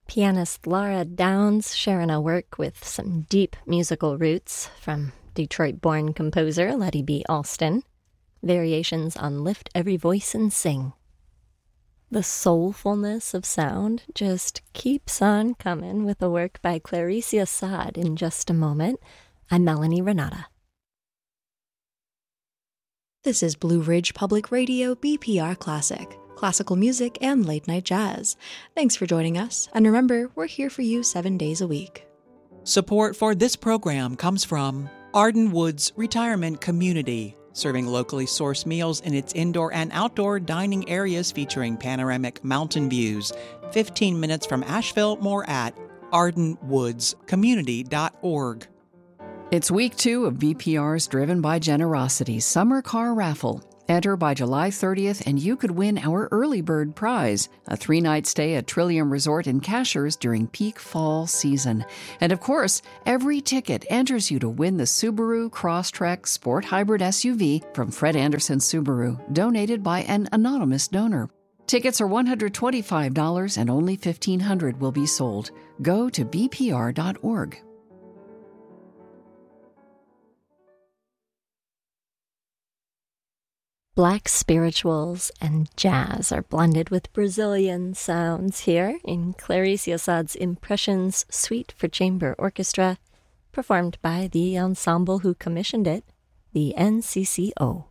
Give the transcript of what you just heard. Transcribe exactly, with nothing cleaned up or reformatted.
Pianist Laura Downs sharing a work with some deep musical roots from Detroit-born composer Letty B. Alston. Variations on Lift Every Voice and Sing. The soulfulness of sound just keeps on coming with a work by Clarice Assad in just a moment. I'm Melanie Renata. This is Blue Ridge Public Radio B P R Classic, classical music and late-night jazz. Thanks for joining us, and remember, we're here for you seven days a week. Support for this program comes from Arden Woods Retirement Community, serving locally sourced meals in its indoor and outdoor dining areas featuring panoramic mountain views. fifteen minutes from Asheville, more at arden woods community dot org. It's week two of B P R's Driven by Generosity Summer Car Raffle. Enter by July thirtieth and you could win our early bird prize, a three-night stay at Trillium Resort in Cashers during peak fall season. And of course, every ticket enters you to win the Subaru Crosstrek Sport Hybrid S U V from Fred Anderson Subaru, donated by an anonymous donor. Tickets are one hundred twenty-five dollars and only fifteen hundred dollars will be sold. Go to b p r dot org. Black spirituals and jazz are blended with Brazilian sounds here in Clarice Assad's Impressions Suite for Chamber Orchestra, performed by the ensemble who commissioned it, the N C C O.